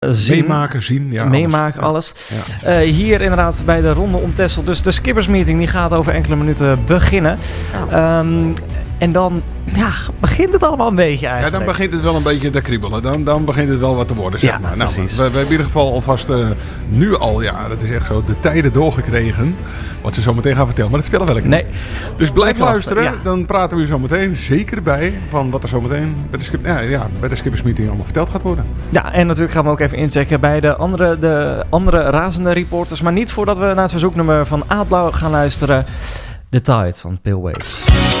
zien. Ja, meemaken, alles. Ja. Hier inderdaad bij de ronde om Texel. Dus de skippersmeeting die gaat over enkele minuten beginnen. Ja. En dan begint het allemaal een beetje eigenlijk. Ja, dan begint het wel een beetje te kriebelen. Dan begint het wel wat te worden, zeg maar. Nou, we hebben in ieder geval alvast nu al, dat is echt zo, de tijden doorgekregen. Wat ze zo meteen gaan vertellen. Maar dat vertellen we wel niet. Dus blijf luisteren. Ja. Dan praten we zo meteen zeker bij van wat er zo meteen bij de skippersmeeting allemaal verteld gaat worden. Ja, en natuurlijk gaan we ook even inchecken bij de andere razende reporters. Maar niet voordat we naar het verzoeknummer van Aardblauw gaan luisteren. The Tide van Pale Waves.